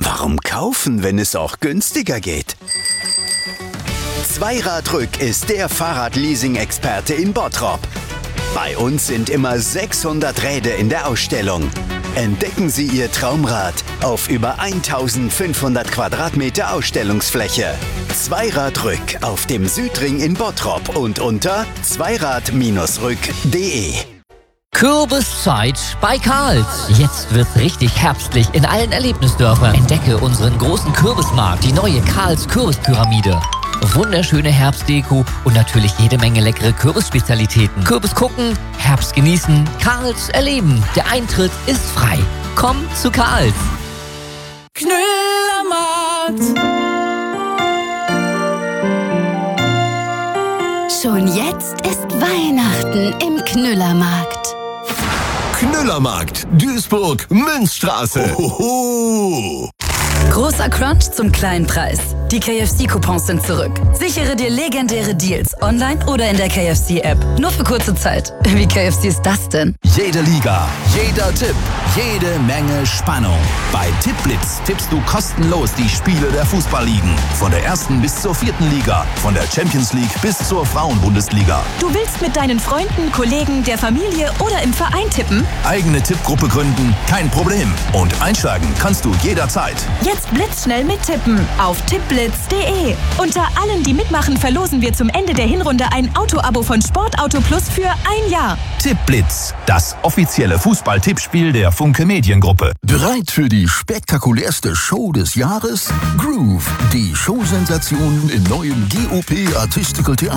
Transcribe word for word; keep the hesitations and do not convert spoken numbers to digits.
Warum kaufen, wenn es auch günstiger geht? Zweiradrück ist der Fahrradleasing-Experte in Bottrop. Bei uns sind immer sechshundert Räder in der Ausstellung. Entdecken Sie Ihr Traumrad auf über eintausendfünfhundert Quadratmeter Ausstellungsfläche. Zweiradrück auf dem Südring in Bottrop und unter zweirad rück punkt de. Kürbiszeit bei Karls. Jetzt wird's richtig herbstlich in allen Erlebnisdörfern. Entdecke unseren großen Kürbismarkt, die neue Karls Kürbispyramide. Wunderschöne Herbstdeko und natürlich jede Menge leckere Kürbisspezialitäten. Kürbis gucken, Herbst genießen, Karls erleben. Der Eintritt ist frei. Komm zu Karls. Knüllermarkt. Schon jetzt ist Weihnachten im Knüllermarkt. Knüllermarkt, Duisburg, Münzstraße. Hoho. Großer Crunch zum kleinen Preis. Die K F C-Coupons sind zurück. Sichere dir legendäre Deals online oder in der K F C-App. Nur für kurze Zeit. Wie K F C ist das denn? Jede Liga, jeder Tipp, jede Menge Spannung. Bei Tippblitz tippst du kostenlos die Spiele der Fußballligen. Von der ersten bis zur vierten Liga, von der Champions League bis zur Frauenbundesliga. Du willst mit deinen Freunden, Kollegen, der Familie oder im Verein tippen? Eigene Tippgruppe gründen? Kein Problem. Und einsteigen kannst du jederzeit. Jetzt blitzschnell mittippen auf tippblitz punkt de. Unter allen, die mitmachen, verlosen wir zum Ende der Hinrunde ein Auto-Abo von Sportauto Plus für ein Jahr. Tippblitz, das offizielle Fußball-Tippspiel der Funke Mediengruppe. Bereit für die spektakulärste Show des Jahres? Groove, die Showsensation im neuen G O P Artistical Theater.